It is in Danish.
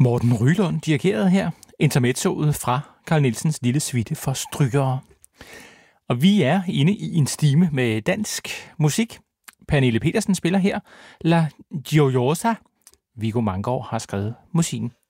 Morten Ryelund dirigerede her intermezzoet fra Carl Nielsens lille suite for strygere. Og vi er inde i en stime med dansk musik. Pernille Petersen spiller her La Gioiosa. Viggo Manggaard har skrevet musikken.